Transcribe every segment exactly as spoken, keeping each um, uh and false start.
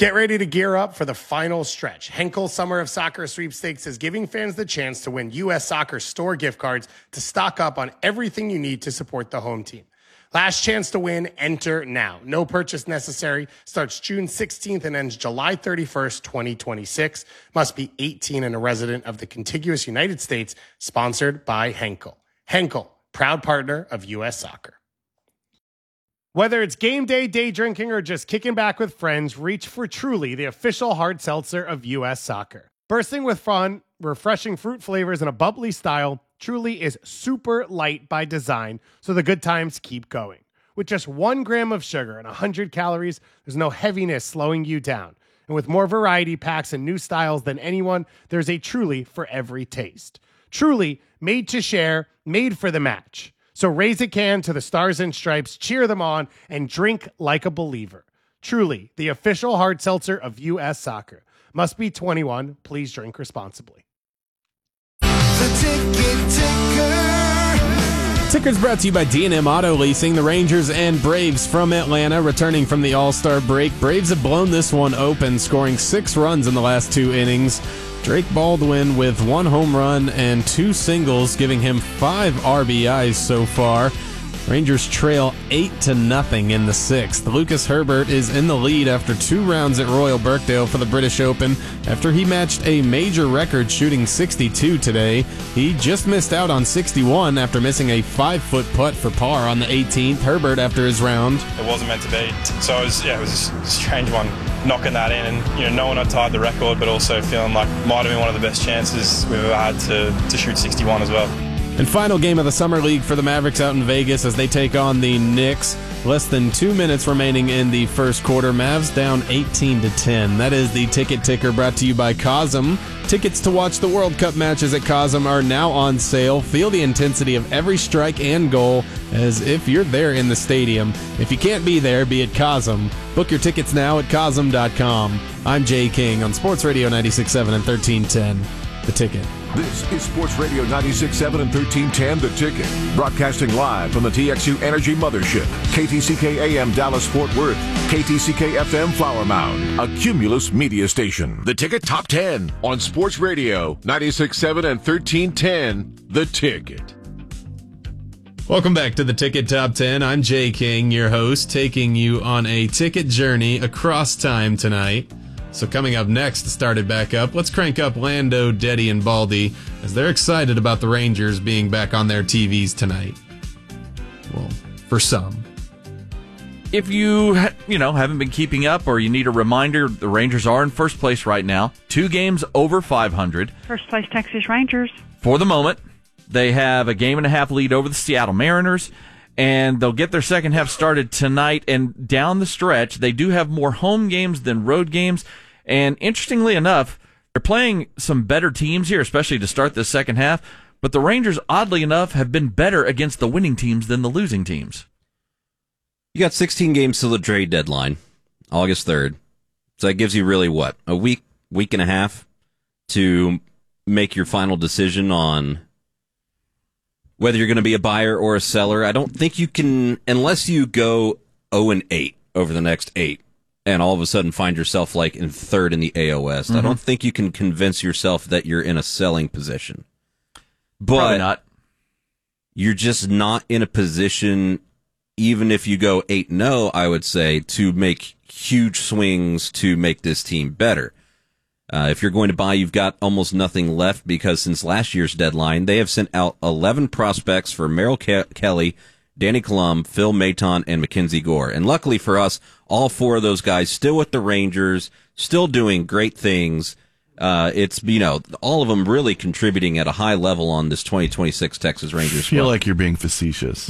Get ready to gear up for the final stretch. Henkel Summer of Soccer Sweepstakes is giving fans the chance to win U S Soccer store gift cards to stock up on everything you need to support the home team. Last chance to win, enter now. No purchase necessary. Starts June sixteenth and ends July thirty-first, twenty twenty-six. Must be eighteen and a resident of the contiguous United States. Sponsored by Henkel. Henkel, proud partner of U S Soccer. Whether it's game day, day drinking, or just kicking back with friends, reach for Truly, the official hard seltzer of U S Soccer. Bursting with fun, refreshing fruit flavors, and a bubbly style, Truly is super light by design, so the good times keep going. With just one gram of sugar and one hundred calories, there's no heaviness slowing you down. And with more variety packs and new styles than anyone, there's a Truly for every taste. Truly, made to share, made for the match. So raise a can to the Stars and Stripes, cheer them on, and drink like a believer. Truly, the official hard seltzer of U S Soccer. Must be twenty-one. Please drink responsibly. The Ticket Ticker. Ticker's brought to you by D and M Auto Leasing. The Rangers and Braves from Atlanta returning from the All-Star break. Braves have blown this one open, scoring six runs in the last two innings. Drake Baldwin with one home run and two singles, giving him five R B Is so far. Rangers trail eight to nothing in the sixth. Lucas Herbert is in the lead after two rounds at Royal Birkdale for the British Open after he matched a major record shooting sixty-two today. He just missed out on sixty-one after missing a five-foot putt for par on the eighteenth. Herbert after his round. It wasn't meant to be. So it was, yeah, it was a strange one, knocking that in and, you know, knowing I tied the record, but also feeling like it might have been one of the best chances we've ever had to, to shoot sixty-one as well. And final game of the Summer League for the Mavericks out in Vegas as they take on the Knicks. Less than two minutes remaining in the first quarter. Mavs down eighteen to ten. That is the Ticket Ticker brought to you by Cosm. Tickets to watch the World Cup matches at Cosm are now on sale. Feel the intensity of every strike and goal as if you're there in the stadium. If you can't be there, be at Cosm. Book your tickets now at Cosm dot com. I'm Jay King on Sports Radio ninety-six point seven and thirteen ten. The Ticket. This is Sports Radio ninety-six point seven and thirteen ten, The Ticket. Broadcasting live from the T X U Energy Mothership. K T C K A M Dallas Fort Worth. K T C K F M Flower Mound. A Cumulus media station. The Ticket Top ten on Sports Radio ninety-six point seven and thirteen ten, The Ticket. Welcome back to the Ticket Top ten. I'm Jay King, your host, taking you on a ticket journey across time tonight. So coming up next to start it back up, let's crank up Lando, Deddy, and Baldy as they're excited about the Rangers being back on their T Vs tonight. Well, for some. If you, you know, haven't been keeping up or you need a reminder, the Rangers are in first place right now. Two games over five hundred. First place Texas Rangers. For the moment, they have a game and a half lead over the Seattle Mariners, and they'll get their second half started tonight. And down the stretch, they do have more home games than road games. And interestingly enough, they're playing some better teams here, especially to start the second half. But the Rangers, oddly enough, have been better against the winning teams than the losing teams. You got sixteen games till the trade deadline, August third. So that gives you really what? A week, week and a half to make your final decision on whether you're going to be a buyer or a seller. I don't think you can, unless you go oh and eight over the next eight and all of a sudden find yourself like in third in the A O S. Mm-hmm. I don't think you can convince yourself that you're in a selling position. But Probably not. You're just not in a position, even if you go eight and oh, I would say, to make huge swings to make this team better. Uh, if you're going to buy, you've got almost nothing left because since last year's deadline, they have sent out eleven prospects for Merrill Ke- Kelly, Danny Klum, Phil Maton, and Mackenzie Gore. And luckily for us, all four of those guys still with the Rangers, still doing great things. Uh, it's, you know, all of them really contributing at a high level on this twenty twenty-six Texas Rangers. I feel squad. like you're being facetious.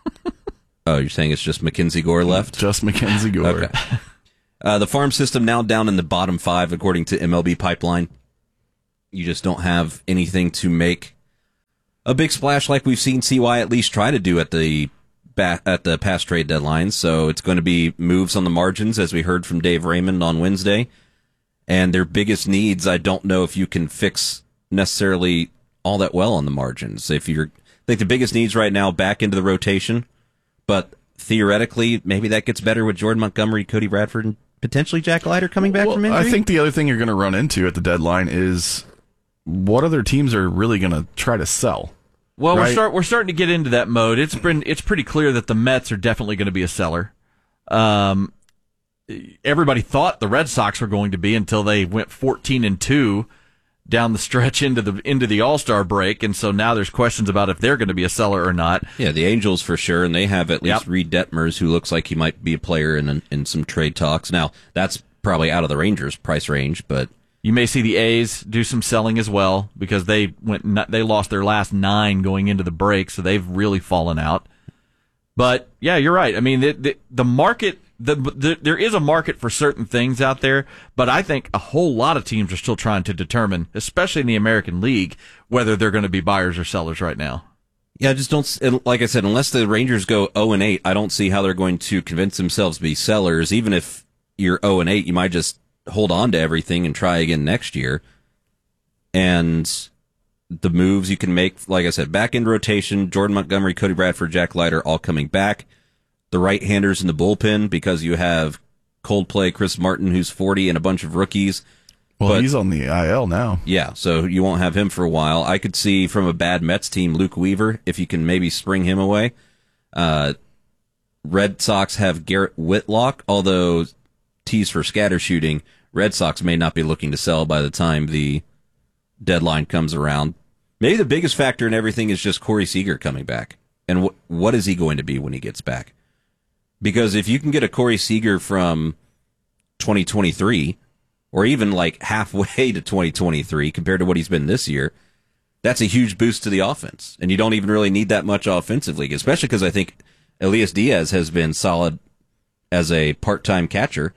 Oh, you're saying it's just Mackenzie Gore left? Just Mackenzie Gore. Okay. Uh, the farm system now down in the bottom five, according to M L B Pipeline. You just don't have anything to make a big splash like we've seen C Y at least try to do at the ba- at the past trade deadline. So it's going to be moves on the margins, as we heard from Dave Raymond on Wednesday. And their biggest needs, I don't know if you can fix necessarily all that well on the margins. If you're, I think the biggest needs right now back into the rotation, but theoretically maybe that gets better with Jordan Montgomery, Cody Bradford, and potentially Jack Leiter coming back Well, from injury? I think the other thing you're going to run into at the deadline is what other teams are really going to try to sell. Well, right? we're start we're starting to get into that mode. It's been it's pretty clear that the Mets are definitely going to be a seller. Um, everybody thought the Red Sox were going to be until they went fourteen and two down the stretch into the into the All-Star break, and so now there's questions about if they're going to be a seller or not. Yeah, the Angels for sure, and they have at least Yep. Reed Detmers, who looks like he might be a player in in some trade talks. Now, that's probably out of the Rangers' price range, but You may see the A's do some selling as well because they went n- they lost their last nine going into the break, so they've really fallen out. But yeah, you're right. I mean, the the, the market the, the there is a market for certain things out there, but I think a whole lot of teams are still trying to determine, especially in the American League, whether they're going to be buyers or sellers right now. yeah, I just don't. s- Like I said, unless the Rangers go oh and eight, I don't see how they're going to convince themselves to be sellers. Even if you're oh and eight, you might just hold on to everything and try again next year. And the moves you can make, like I said, back end rotation, Jordan Montgomery, Cody Bradford, Jack Leiter, all coming back. The right-handers in the bullpen, because you have Coldplay, Chris Martin, who's forty, and a bunch of rookies. Well, But- he's on the I L now. Yeah, so you won't have him for a while. I could see from a bad Mets team, Luke Weaver, if you can maybe spring him away. Uh, Red Sox have Garrett Whitlock, although tease for scatter shooting, Red Sox may not be looking to sell by the time the deadline comes around. Maybe the biggest factor in everything is just Corey Seager coming back. And wh- what is he going to be when he gets back? Because if you can get a Corey Seager from twenty twenty-three, or even like halfway to twenty twenty-three compared to what he's been this year, that's a huge boost to the offense. And you don't even really need that much offensively, especially because I think Elias Diaz has been solid as a part-time catcher.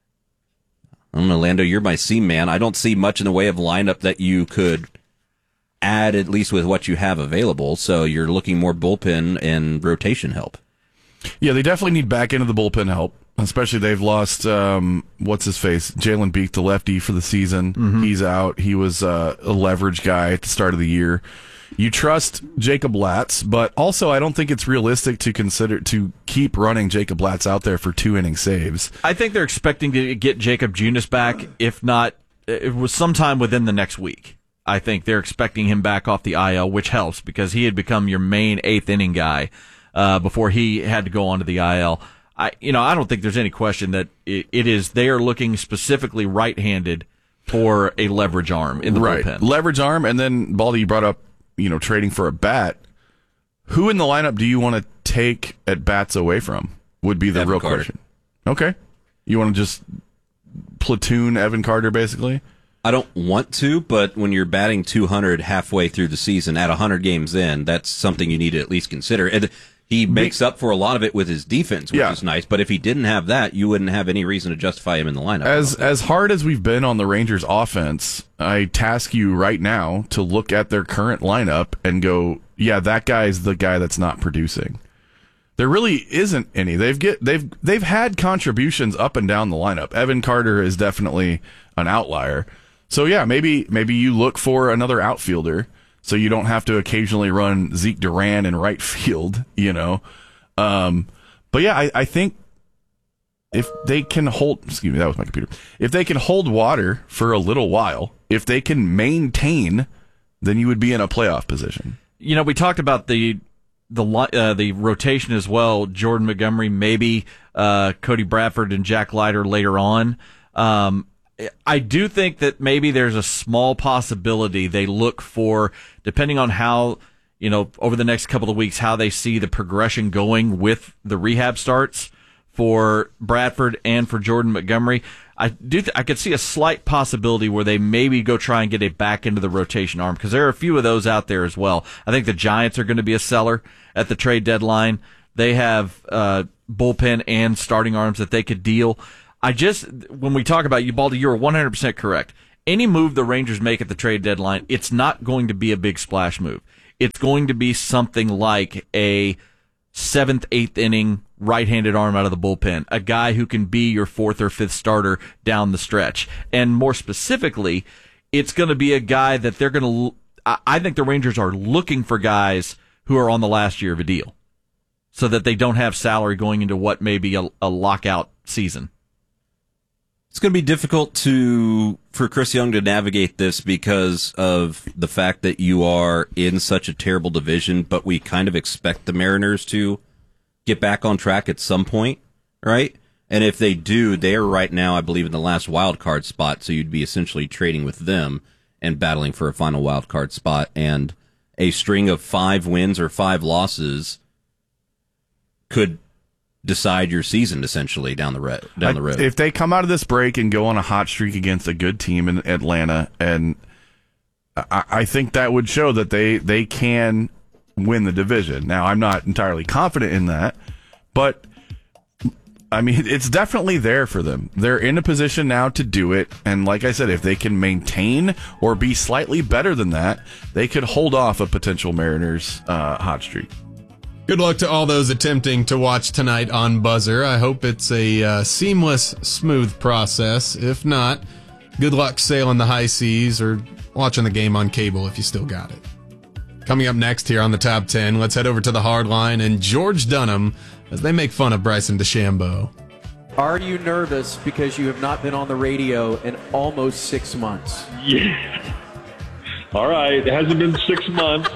I don't know, Lando, you're my seam man. I don't see much in the way of lineup that you could add, at least with what you have available. So you're looking more bullpen and rotation help. Yeah, they definitely need back into the bullpen help. Especially they've lost, um, what's his face? Jalen Beek, the lefty, for the season. Mm-hmm. He's out. He was uh, a leverage guy at the start of the year. You trust Jacob Latz, but also I don't think it's realistic to consider to keep running Jacob Latz out there for two inning saves. I think they're expecting to get Jacob Junis back, if not, it was sometime within the next week. I think they're expecting him back off the I L, which helps because he had become your main eighth inning guy uh, before he had to go onto the I L. I, you know, I don't think there's any question that it, it is. They are looking specifically right-handed for a leverage arm in the right. bullpen. Leverage arm, and then Baldy, you brought up, you know, trading for a bat. Who in the lineup do you want to take at bats away from? Would be the Evan real Carter. question. Okay, you want to just platoon Evan Carter, basically. I don't want to, but when you're batting two hundred halfway through the season at one hundred games in, that's something you need to at least consider. And he makes up for a lot of it with his defense, which Yeah. is nice. But if he didn't have that, you wouldn't have any reason to justify him in the lineup. As as hard as we've been on the Rangers offense, I task you right now to look at their current lineup and go, yeah, that guy's the guy that's not producing. There really isn't any. They've get they've they've had contributions up and down the lineup. Evan Carter is definitely an outlier. So yeah, maybe maybe you look for another outfielder so you don't have to occasionally run Zeke Duran in right field, you know. Um, but yeah, I, I think if they can hold, excuse me, that was my computer. If they can hold water for a little while, if they can maintain, then you would be in a playoff position. You know, we talked about the the li- uh, the rotation as well. Jordan Montgomery, maybe uh, Cody Bradford and Jack Leiter later on. Um, I do think that maybe there's a small possibility they look for, depending on how, you know, over the next couple of weeks, how they see the progression going with the rehab starts for Bradford and for Jordan Montgomery. I do. Th- I could see a slight possibility where they maybe go try and get a back into the rotation arm because there are a few of those out there as well. I think the Giants are going to be a seller at the trade deadline. They have uh, bullpen and starting arms that they could deal. I just, when we talk about you, Baldy, you're one hundred percent correct. Any move the Rangers make at the trade deadline, it's not going to be a big splash move. It's going to be something like a seventh, eighth inning right-handed arm out of the bullpen, a guy who can be your fourth or fifth starter down the stretch. And more specifically, it's going to be a guy that they're going to, I think the Rangers are looking for guys who are on the last year of a deal so that they don't have salary going into what may be a, a lockout season. It's going to be difficult to for Chris Young to navigate this because of the fact that you are in such a terrible division, but we kind of expect the Mariners to get back on track at some point, right? And if they do, they are right now, I believe, in the last wild card spot, so you'd be essentially trading with them and battling for a final wild card spot. And a string of five wins or five losses could decide your season essentially down the road. Down the road. If they come out of this break and go on a hot streak against a good team in Atlanta, and I, I think that would show that they they can win the division. Now, I'm not entirely confident in that, but I mean, it's definitely there for them. They're in a position now to do it, and like I said, if they can maintain or be slightly better than that, they could hold off a potential Mariners uh, hot streak. Good luck to all those attempting to watch tonight on Buzzer. I hope it's a uh, seamless, smooth process. If not, good luck sailing the high seas or watching the game on cable if you still got it. Coming up next here on the Top ten, let's head over to the Hard Line and George Dunham as they make fun of Bryson DeChambeau. Are you nervous because you have not been on the radio in almost six months? Yeah. All right. It hasn't been six months.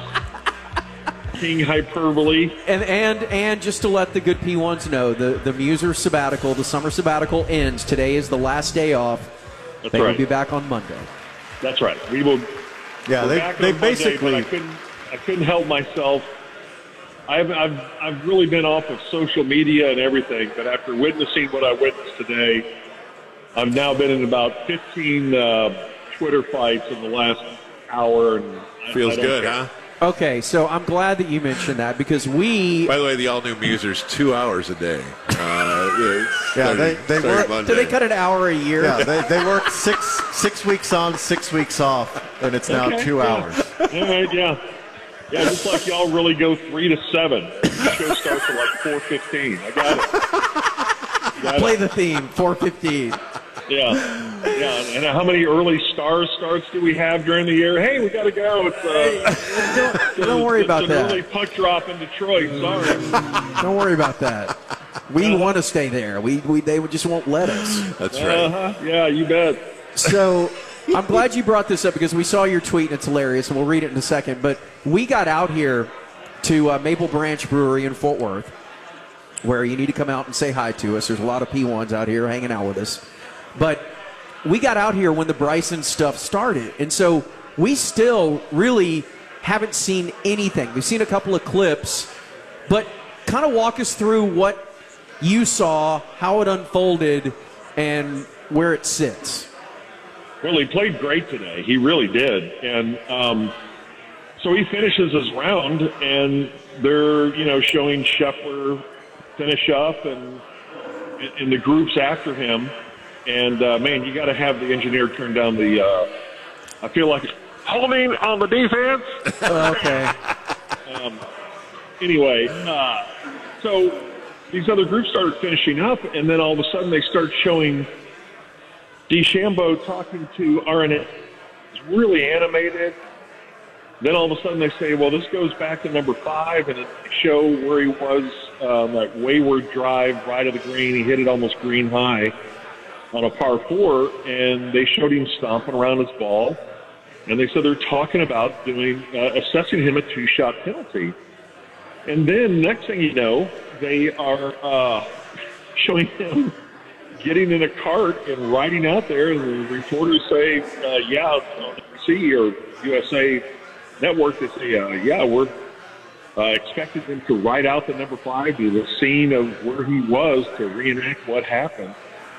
King hyperbole. And and and just to let the good P ones know, the, the Muser sabbatical, the summer sabbatical ends. Today is the last day off. That's they right. will be back on Monday. That's right. We will. Yeah, we're they back they on Monday, basically. but I couldn't. I couldn't help myself. I've I've I've really been off of social media and everything, but after witnessing what I witnessed today, I've now been in about fifteen uh, Twitter fights in the last hour. And Feels I, I don't good, care. huh? Okay, so I'm glad that you mentioned that because we. By the way, the all-new Muser's two hours a day. Uh, Yeah, they- they work- Do they cut an hour a year? Yeah, they, they work six six weeks on, six weeks off, and it's now Okay, two yeah. hours. All right, yeah. Yeah, just like y'all really go three to seven. The show starts at like four fifteen. I got it. Got Play it. the theme, four fifteen. Yeah, yeah. And how many early stars starts do we have during the year? Hey, we got to go. It's uh, Don't, don't worry it's about an that. early puck drop in Detroit. Sorry. Don't worry about that. We want to stay there. We, we they just won't let us. That's Uh-huh. Yeah, you bet. So I'm glad you brought this up because we saw your tweet and it's hilarious, and we'll read it in a second. But we got out here to uh, Maple Branch Brewery in Fort Worth, where you need to come out and say hi to us. There's a lot of P ones out here hanging out with us. But we got out here when the Bryson stuff started, and so we still really haven't seen anything. We've seen a couple of clips, but kind of walk us through what you saw, how it unfolded, and where it sits. Well, he played great today. He really did. And um, so he finishes his round, and they're, you know, showing Scheffler finish up and in the groups after him. And, uh, man, you got to have the engineer turn down the, uh, I feel like, holding on the defense. Okay. um, anyway, uh, so these other groups started finishing up, and then all of a sudden they start showing DeChambeau talking to R N A. It's really animated. Then all of a sudden they say, well, this goes back to number five, and they show where he was, um, like wayward drive, right of the green. He hit it almost green high on a par four, and they showed him stomping around his ball. And they said they're talking about doing, uh, assessing him a two-shot penalty. And then next thing you know, they are uh, showing him getting in a cart and riding out there, and the reporters say, uh, yeah, on N B C or U S A Network, they say, uh, yeah, we're uh, expecting him to ride out the number five to the scene of where he was to reenact what happened.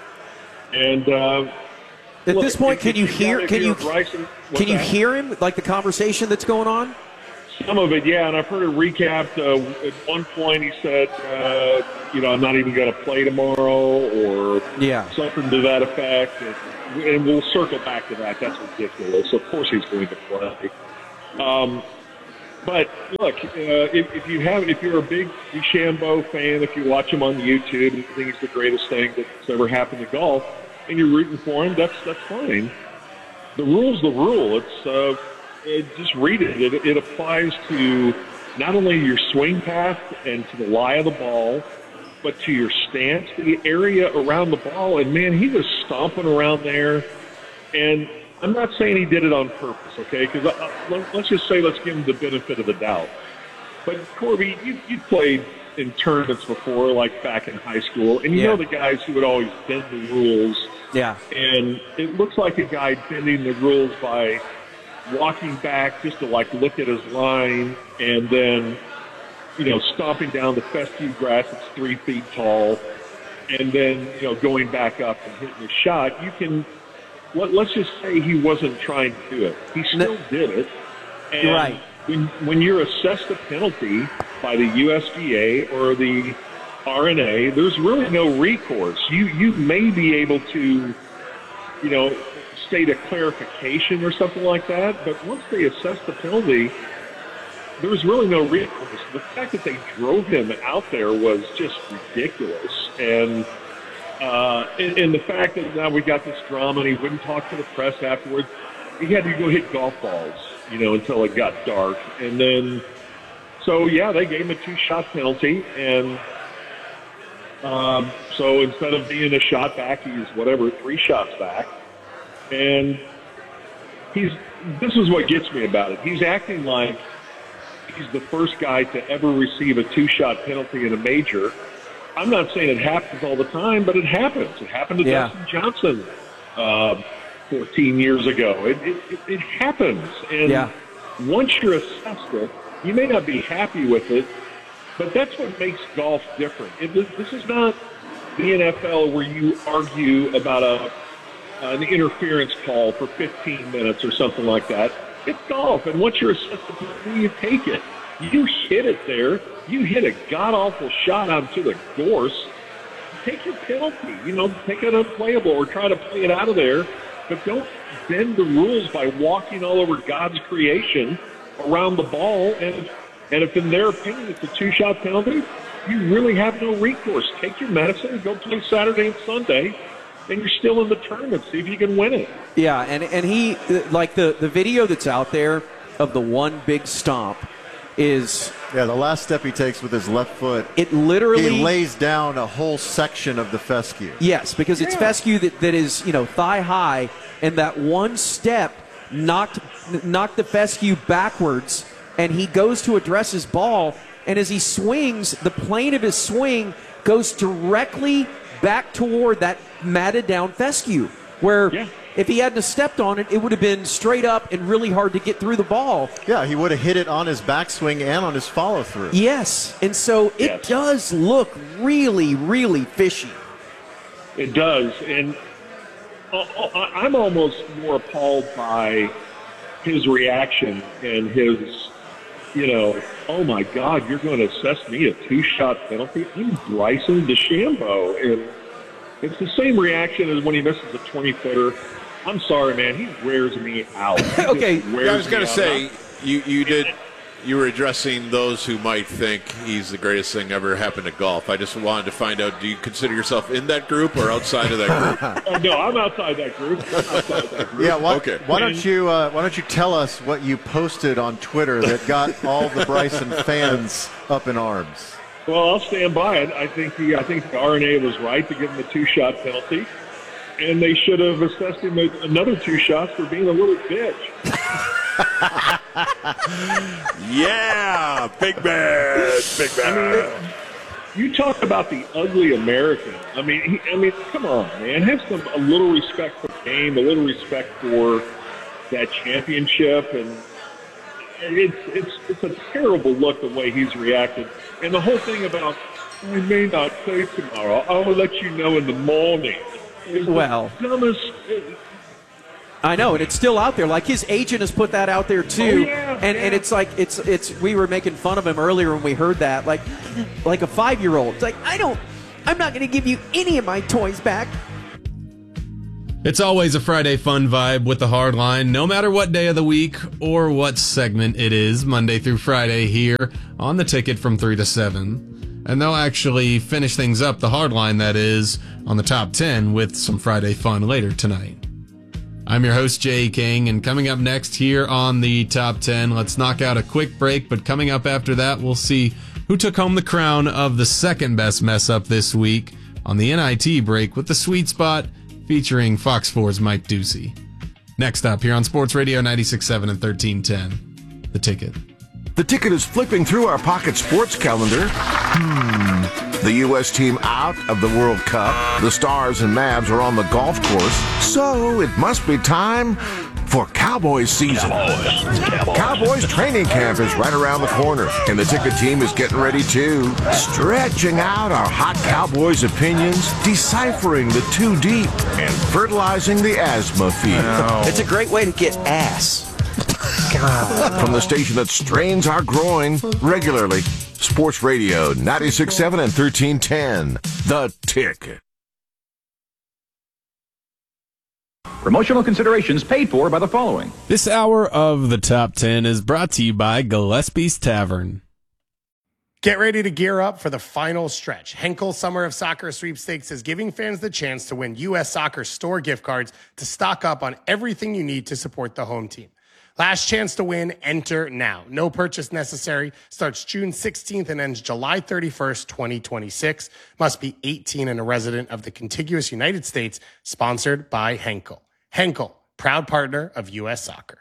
And uh, At look, this point, if- can if you gotta hear? Can you Bryson, what's can you that? hear him? Like the conversation that's going on? Some of it, yeah, and I've heard it recapped. Uh, at one point, he said, uh, "You know, I'm not even going to play tomorrow," or Yeah. something to that effect. And, and we'll circle back to that. That's ridiculous. Of course, he's going to play. Um, but look, uh, if, if you have, if you're a big DeChambeau fan, if you watch him on YouTube and you think he's the greatest thing that's ever happened to golf, and you're rooting for him, that's that's fine. The rule's the rule. It's uh, it, just read it. it. It applies to not only your swing path and to the lie of the ball, but to your stance, the area around the ball. And, man, he was stomping around there. And I'm not saying he did it on purpose, okay, because let's just say let's give him the benefit of the doubt. But, Corby, you, you played in tournaments before, like back in high school, and you Yeah. know the guys who would always bend the rules. Yeah. And it looks like a guy bending the rules by walking back just to, like, look at his line and then, you know, stomping down the fescue grass that's three feet tall and then, you know, going back up and hitting a shot. You can let, – let's just say he wasn't trying to do it. He still did it. And You're right. When, when you're assessed a penalty by the U S G A or the R N A, there's really no recourse. You you may be able to, you know, state a clarification or something like that, but once they assess the penalty, there's really no recourse. The fact that they drove him out there was just ridiculous. And, uh, and, and the fact that now we got this drama and he wouldn't talk to the press afterwards, he had to go hit golf balls, you know, until it got dark. And then, so yeah, they gave him a two-shot penalty. And um, so instead of being a shot back, he's whatever, three shots back. And he's, this is what gets me about it. He's acting like he's the first guy to ever receive a two-shot penalty in a major. I'm not saying it happens all the time, but it happens. It happened to Yeah. Dustin Johnson uh, fourteen years ago. It, it, it, it happens. And Yeah. once you're assessed it, you may not be happy with it, but that's what makes golf different. It, this, this is not the N F L where you argue about a an interference call for fifteen minutes or something like that. It's golf, and once you're assessed the penalty, you take it. You hit it there. You hit a god-awful shot onto the gorse. Take your penalty. You know, take it unplayable or try to play it out of there, but don't bend the rules by walking all over God's creation around the ball. And and if in their opinion it's a two-shot penalty, you really have no recourse. Take your medicine and go play Saturday and Sunday, and you're still in the tournament. See if you can win it. Yeah, and, and he, like the, the video that's out there of the one big stomp is... Yeah, the last step he takes with his left foot. It literally... He lays down a whole section of the fescue. Yes, because it's Yeah. fescue that, that is, you know, thigh high, and that one step knocked knocked the fescue backwards, and he goes to address his ball, and as he swings, the plane of his swing goes directly back toward that matted down fescue, where Yeah. if he hadn't stepped on it, it would have been straight up and really hard to get through the ball. Yeah, he would have hit it on his backswing and on his follow-through. Yes, and so it Yes. does look really, really fishy. It does, and I- I- I'm almost more appalled by his reaction and his, you know, oh my God, you're going to assess me a two-shot penalty? I'm Bryson DeChambeau, and it's the same reaction as when he misses a twenty-footer. I'm sorry, man, he wears me out. He just Okay. wears Yeah, I was going me to out. say, you, you did. You were addressing those who might think he's the greatest thing ever happened to golf. I just wanted to find out, do you consider yourself in that group or outside of that group? Oh, no, I'm outside that group. I'm outside that group. Yeah, why, Okay. why don't you uh, why don't you tell us what you posted on Twitter that got all the Bryson fans up in arms? Well, I'll stand by it. I think the I think the R N A was right to give him a two-shot penalty, and they should have assessed him with another two shots for being a little bitch. Yeah, big man, big man. You talk about the ugly American. I mean, he, I mean, come on, man. Have some a little respect for the game, a little respect for that championship, and it's it's it's a terrible look the way he's reacted, and the whole thing about I may not play tomorrow. I will let you know in the morning. Is the Well. dumbest. I know, and it's still out there. Like his agent has put that out there too, Oh, yeah, and yeah. and it's like it's it's. We were making fun of him earlier when we heard that, like like a five year old. It's like I don't, I'm not going to give you any of my toys back. It's always a Friday fun vibe with the hard line, no matter what day of the week or what segment it is, Monday through Friday here on the Ticket from three to seven. And they'll actually finish things up, the hard line that is, on the top ten with some Friday fun later tonight. I'm your host, Jay King, and coming up next here on the top ten, let's knock out a quick break, but coming up after that, we'll see who took home the crown of the second best mess up this week on the N I T break with the Sweet Spot featuring Fox four's Mike Ducey. Next up here on Sports Radio ninety-six point seven and thirteen ten, The Ticket. The Ticket is flipping through our pocket sports calendar. Hmm. The U S team out of the World Cup. The Stars and Mavs are on the golf course. So it must be time for Cowboys season. Cowboys. Cowboys. Cowboys training camp is right around the corner, and the Ticket team is getting ready too. Stretching out our hot Cowboys opinions, deciphering the too deep, and fertilizing the asthma field. No. It's a great way to get ass. God. From the station that strains our groin regularly, Sports Radio ninety-six point seven and thirteen ten, The Ticket. Promotional considerations paid for by the following. This hour of the Top ten is brought to you by Gillespie's Tavern. Get ready to gear up for the final stretch. Henkel Summer of Soccer Sweepstakes is giving fans the chance to win U S Soccer store gift cards to stock up on everything you need to support the home team. Last chance to win, enter now. No purchase necessary. Starts June sixteenth and ends July thirty-first, twenty twenty-six. Must be eighteen and a resident of the contiguous United States. Sponsored by Henkel. Henkel, proud partner of U S Soccer.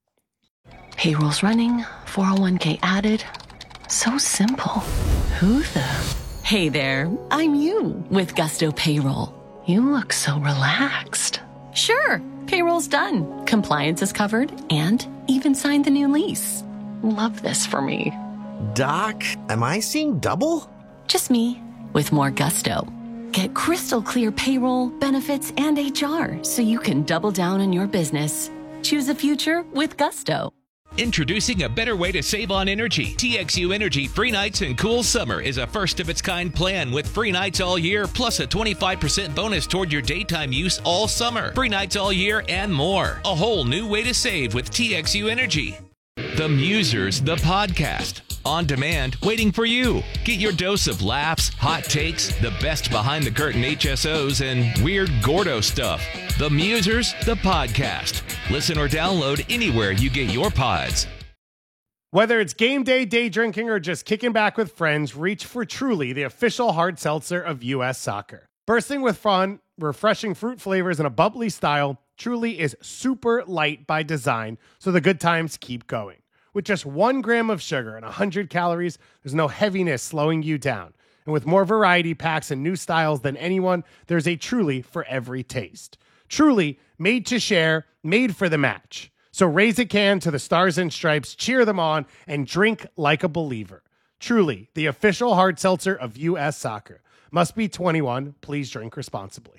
Payroll's running, four oh one k added. So simple. Who the? Hey there, I'm you with Gusto Payroll. You look so relaxed. Sure, payroll's done. Compliance is covered and even signed the new lease. Love this for me. Doc, am I seeing double? Just me with more gusto. Get crystal clear payroll, benefits, and H R so you can double down on your business. Choose a future with Gusto. Introducing a better way to save on energy. T X U Energy Free Nights and Cool Summer is a first-of-its-kind plan with free nights all year, plus a twenty-five percent bonus toward your daytime use all summer. Free nights all year and more. A whole new way to save with T X U Energy. The Musers, the podcast. On demand, waiting for you. Get your dose of laughs, hot takes, the best behind-the-curtain H S Os, and weird Gordo stuff. The Musers, the podcast. Listen or download anywhere you get your pods. Whether it's game day, day drinking, or just kicking back with friends, reach for Truly, the official hard seltzer of U S Soccer. Bursting with fun, refreshing fruit flavors, and a bubbly style, Truly is super light by design, so the good times keep going. With just one gram of sugar and one hundred calories, there's no heaviness slowing you down. And with more variety packs and new styles than anyone, there's a Truly for every taste. Truly, made to share, made for the match. So raise a can to the Stars and Stripes, cheer them on, and drink like a believer. Truly, the official hard seltzer of U S Soccer. Must be twenty-one. Please drink responsibly.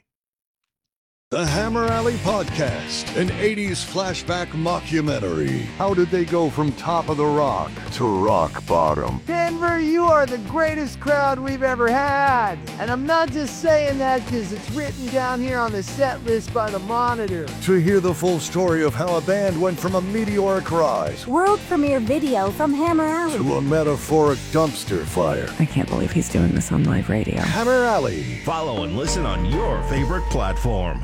The Hammer Alley Podcast, an eighties flashback mockumentary. How did they go from top of the rock to rock bottom? Denver, you are the greatest crowd we've ever had. And I'm not just saying that because it's written down here on the set list by the Monitor. To hear the full story of how a band went from a meteoric rise world premiere video from Hammer Alley to a metaphoric dumpster fire. I can't believe he's doing this on live radio. Hammer Alley. Follow and listen on your favorite platform.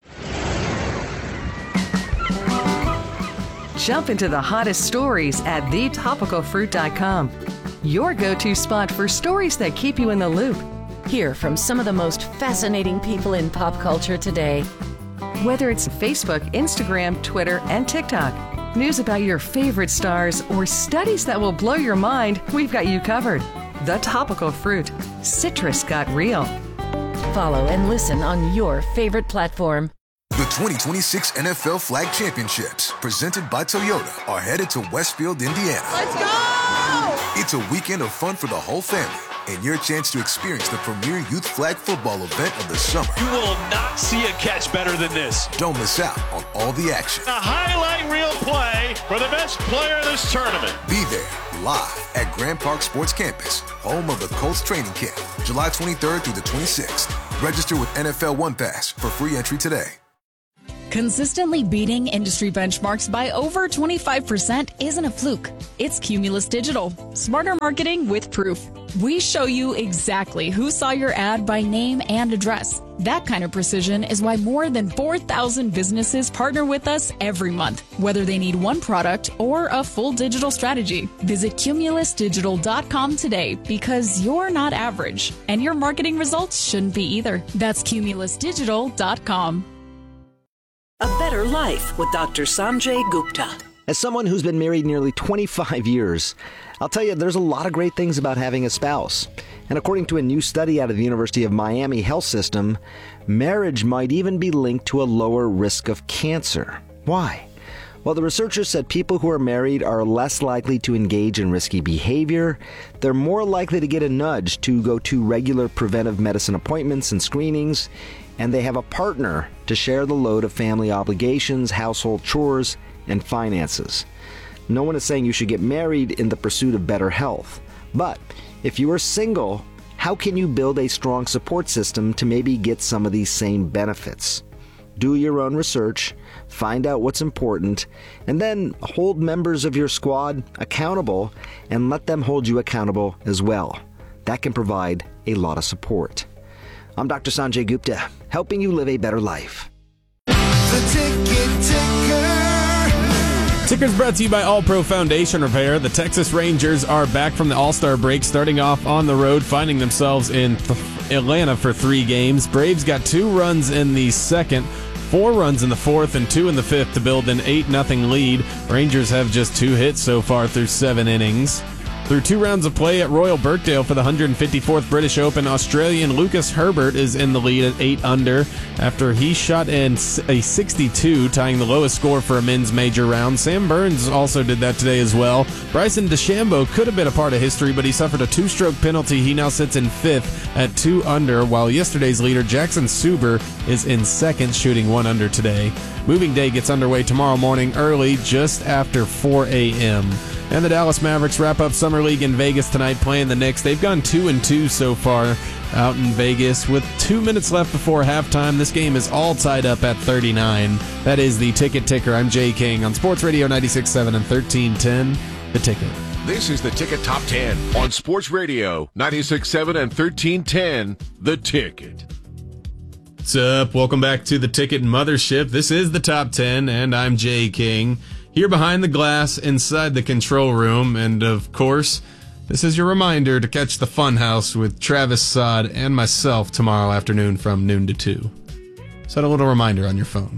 Jump into the hottest stories at the topical fruit dot com. Your go-to spot for stories that keep you in the loop. Hear from some of the most fascinating people in pop culture today. Whether it's Facebook, Instagram, Twitter, and TikTok, news about your favorite stars, or studies that will blow your mind, we've got you covered. The Topical Fruit. Citrus got real. Follow and listen on your favorite platform. The twenty twenty-six N F L Flag Championships, presented by Toyota, are headed to Westfield, Indiana. Let's go! It's a weekend of fun for the whole family, and your chance to experience the premier youth flag football event of the summer. You will not see a catch better than this. Don't miss out on all the action. A highlight reel play for the best player of this tournament. Be there, live at Grand Park Sports Campus, home of the Colts training camp, July twenty-third through the twenty-sixth. Register with N F L One Pass for free entry today. Consistently beating industry benchmarks by over twenty-five percent isn't a fluke. It's Cumulus Digital. Smarter marketing with proof. We show you exactly who saw your ad by name and address. That kind of precision is why more than four thousand businesses partner with us every month, whether they need one product or a full digital strategy. Visit cumulus digital dot com today because you're not average, and your marketing results shouldn't be either. That's cumulus digital dot com. A better life with Doctor Sanjay Gupta. As someone who's been married nearly twenty-five years, I'll tell you there's a lot of great things about having a spouse. And according to a new study out of the University of Miami Health System, marriage might even be linked to a lower risk of cancer. Why? Well, the researchers said people who are married are less likely to engage in risky behavior, they're more likely to get a nudge to go to regular preventive medicine appointments and screenings, and they have a partner to share the load of family obligations, household chores, and finances. No one is saying you should get married in the pursuit of better health. But if you are single, how can you build a strong support system to maybe get some of these same benefits? Do your own research, find out what's important, and then hold members of your squad accountable and let them hold you accountable as well. That can provide a lot of support. I'm Doctor Sanjay Gupta, helping you live a better life. The Ticket Ticker. Ticker's brought to you by All Pro Foundation Repair. The Texas Rangers are back from the All-Star break, starting off on the road, finding themselves in th- Atlanta for three games. Braves got two runs in the second, four runs in the fourth, and two in the fifth to build an eight nothing lead. Rangers have just two hits so far through seven innings. Through two rounds of play at Royal Birkdale for the one hundred fifty-fourth British Open, Australian Lucas Herbert is in the lead at eight under after he shot in a sixty-two, tying the lowest score for a men's major round. Sam Burns also did that today as well. Bryson DeChambeau could have been a part of history, but he suffered a two-stroke penalty. He now sits in fifth at two under, while yesterday's leader, Jackson Suber, is in second, shooting one under today. Moving day gets underway tomorrow morning early, just after four a.m. And the Dallas Mavericks wrap up Summer League in Vegas tonight playing the Knicks. They've gone two and two so far out in Vegas with two minutes left before halftime. This game is all tied up at thirty-nine. That is the Ticket Ticker. I'm Jay King on Sports Radio ninety-six point seven and thirteen ten. The Ticket. This is the Ticket Top ten on Sports Radio ninety-six point seven and thirteen ten. The Ticket. What's up? Welcome back to the Ticket Mothership. This is the Top ten, and I'm Jay King. Here behind the glass, inside the control room, and of course, this is your reminder to catch the Funhouse with Travis Sod and myself tomorrow afternoon from noon to two. Set a little reminder on your phone.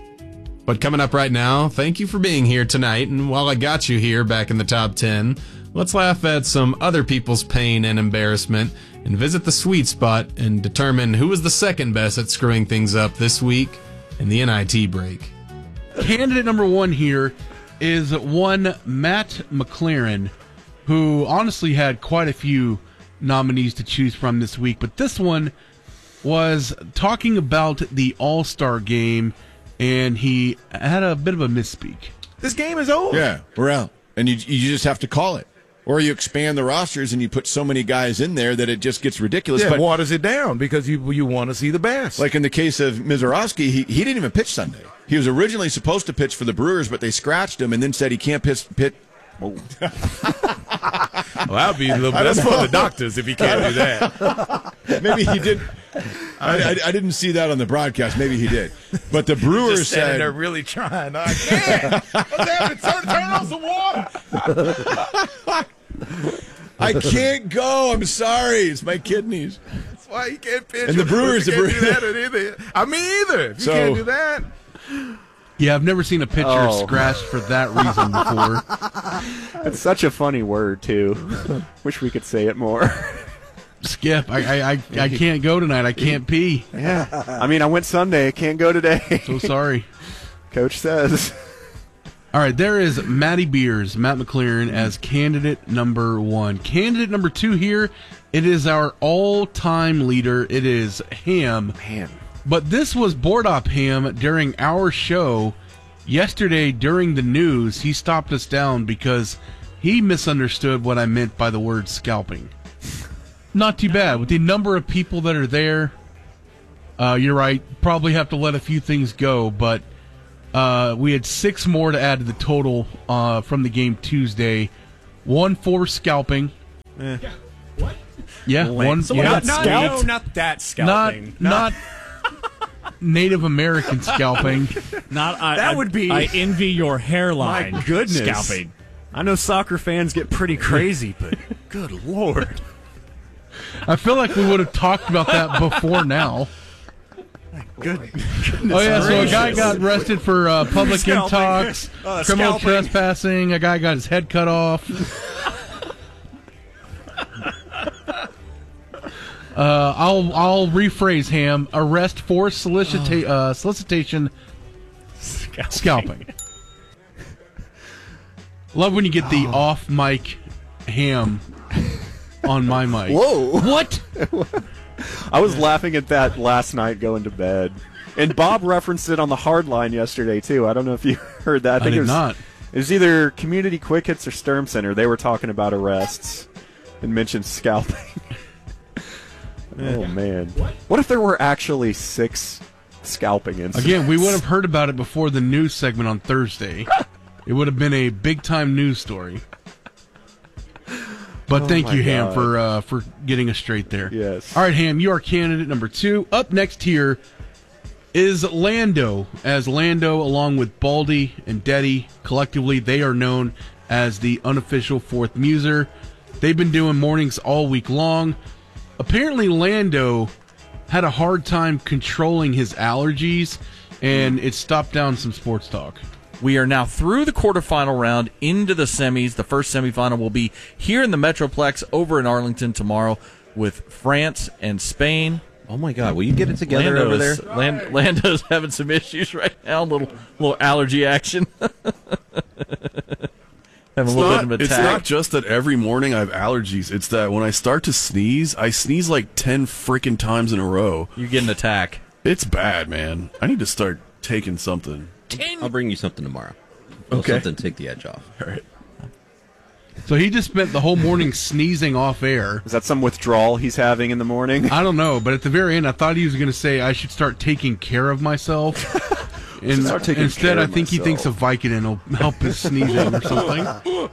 But coming up right now, thank you for being here tonight, and while I got you here back in the top ten, let's laugh at some other people's pain and embarrassment and visit the sweet spot and determine who was the second best at screwing things up this week in the N I T break. Candidate number one here is one Matt McLaren, who honestly had quite a few nominees to choose from this week, but this one was talking about the All-Star game, and he had a bit of a misspeak. This game is over. Yeah, we're out. And you you just have to call it. Or you expand the rosters and you put so many guys in there that it just gets ridiculous. Yeah, but it waters it down because you you want to see the best. Like in the case of Mizorowski, he, he didn't even pitch Sunday. He was originally supposed to pitch for the Brewers, but they scratched him and then said he can't pitch. Pit. Oh. Well, that would be a little bit. That's for the doctors if he can't do that. Maybe he did. I, I, I didn't see that on the broadcast. Maybe he did. But the Brewers just said they're really trying. I can't. What's happening? Turn, turn off the water. I can't go. I'm sorry. It's my kidneys. That's why you can't pitch. And the Brewers, you the can't Brewers. do that either. I mean, either. If you So- can't do that. Yeah, I've never seen a pitcher Oh. scratched for that reason before. It's such a funny word, too. Wish we could say it more. Skip, I, I, I, I can't go tonight. I can't pee. Yeah. I mean, I went Sunday. I can't go today. So sorry. Coach says. All right, there is Matty Beers, Matt McLaren, as candidate number one. Candidate number two here, it is our all-time leader. It is Ham. Man. But this was Boardop Ham during our show yesterday during the news. He stopped us down because he misunderstood what I meant by the word scalping. Not too bad. With the number of people that are there, uh, you're right, probably have to let a few things go, but Uh, we had six more to add to the total uh, from the game Tuesday. One for scalping. Eh. What? Yeah, Lame. one. So yeah. not, not, no, not that scalping. Not, not Native American scalping. Not I, That I- would be- I envy your hairline. My goodness. Scalping. I know soccer fans get pretty crazy, but good lord. I feel like we would have talked about that before now. Good. Oh yeah, so a guy got arrested for uh, public Scalping. intox, Uh, criminal scalping. trespassing. A guy got his head cut off. uh, I'll I'll rephrase, Ham. Arrest for solicita- uh, solicitation, Scalping. scalping. Love when you get the off mic Ham on my mic. Whoa. What? I was laughing at that last night going to bed. And Bob referenced it on the hard line yesterday, too. I don't know if you heard that. I, I think did it was, not. It was either Community Quick Hits or Sturm Center. They were talking about arrests and mentioned scalping. Oh, man. What if there were actually six scalping incidents? Again, we would have heard about it before the news segment on Thursday. It would have been a big-time news story. But Oh thank my you, Ham, God. for uh, for getting us straight there. Yes. All right, Ham, you are candidate number two. Up next here is Lando. As Lando, along with Baldy and Deddy, collectively, they are known as the unofficial fourth muser. They've been doing mornings all week long. Apparently, Lando had a hard time controlling his allergies, and it stopped down some sports talk. We are now through the quarterfinal round into the semis. The first semifinal will be here in the Metroplex over in Arlington tomorrow with France and Spain. Oh my God! Will you get it together over there? Lando's, Land, Lando's having some issues right now. Little little allergy action. Having It's a little not, bit of an it's attack. not just that every morning I have allergies. It's that when I start to sneeze, I sneeze like ten freaking times in a row. You get an attack. It's bad, man. I need to start taking something. I'll bring you something tomorrow. Well, Okay. Something to take the edge off. All right. So he just spent the whole morning sneezing off air. Is that some withdrawal he's having in the morning? I don't know, but at the very end, I thought he was going to say I should start taking care of myself. And Start taking instead, care I of think he thinks a myself. Vicodin will help his sneezing or something.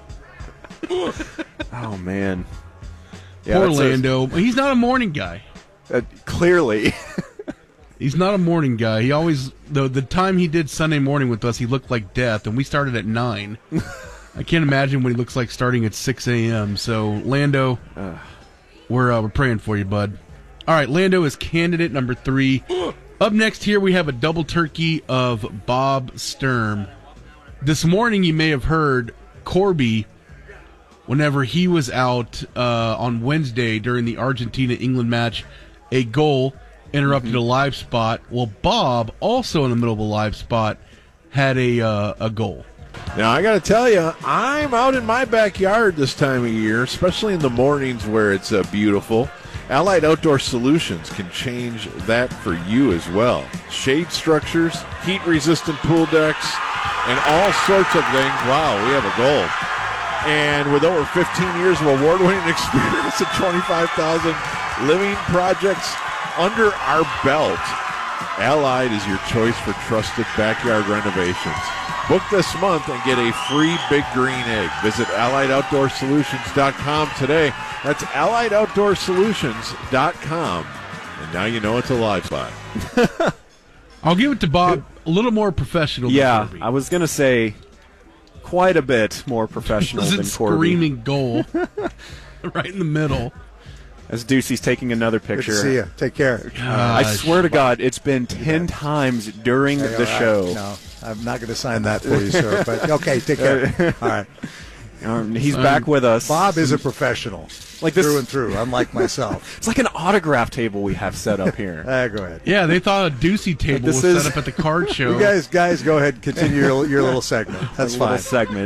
Oh, man. Poor that's a- Lando. He's not a morning guy. Uh, clearly. He's not a morning guy. He always the the time he did Sunday morning with us, he looked like death, and we started at nine. I can't imagine what he looks like starting at six a.m. So Lando, we're uh, we're praying for you, bud. All right, Lando is candidate number three. Up next here, we have a double turkey of Bob Sturm. This morning, you may have heard Corby, whenever he was out uh, on Wednesday during the Argentina-England match, a goal interrupted Mm-hmm. a live spot. Well, Bob, also in the middle of a live spot, had a uh, a goal. Now, I got to tell you, I'm out in my backyard this time of year, especially in the mornings where it's uh, beautiful. Allied Outdoor Solutions can change that for you as well. Shade structures, heat-resistant pool decks, and all sorts of things. Wow, we have a goal. And with over fifteen years of award-winning experience and twenty-five thousand living projects under our belt, Allied is your choice for trusted backyard renovations. Book this month and get a free Big Green Egg. Visit allied outdoor solutions dot com today. That's allied outdoor solutions dot com. And now you know it's a live spot. I'll give it to Bob. A little more professional. than Yeah, Corby. I was going to say quite a bit more professional Wasn't than Corby. screaming goal right in the middle. As Ducey's taking another picture. Good to see you. Take care. I swear to God, it's been ten times during Hey, the all right. show. No, I'm not going to sign that for you, sir. But okay, take care. All right. Um, he's back with us. Bob is a professional, Like this- through and through, unlike myself. It's like an autograph table we have set up here. Ah, go ahead. Yeah, they thought a Ducey table This was is- set up at the card show. You guys, guys, go ahead and continue your, your little segment. That's A fine. little segment.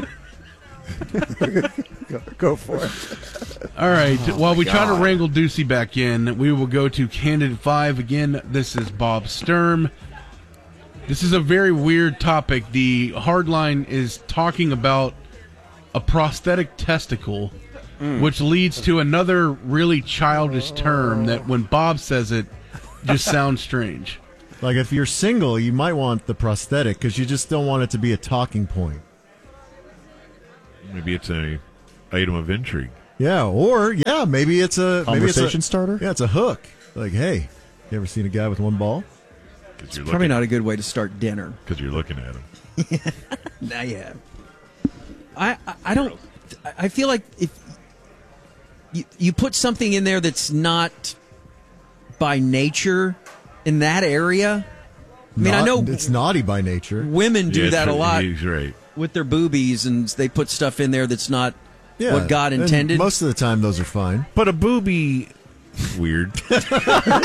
go, go for it. All right. Oh, While my we try to God. wrangle Ducey back in, we will go to candidate five again. This is Bob Sturm. This is a very weird topic. The hardline is talking about a prosthetic testicle, Mm. which leads to another really childish term that when Bob says it just sounds strange. Like if you're single, you might want the prosthetic because you just don't want it to be a talking point. Maybe it's a item of intrigue. Yeah, or yeah, maybe it's a maybe it's Conversation a, starter? Yeah, it's a hook. Like, hey, you ever seen a guy with one ball? It's probably not a good way to start dinner. Because you're looking at him. Nah, yeah. I, I I don't. I feel like if you you put something in there that's not by nature in that area. I mean, Not- I know it's naughty by nature. women do Yeah, that a true. lot He's right. with their boobies, and they put stuff in there that's not Yeah, what God and intended. most of the time, those are fine. But a boobie, weird.